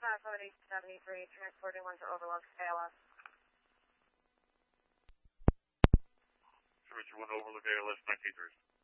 573, transporting 1 to Overlook, ALS. Richard 1 Overlook, ALS 1930.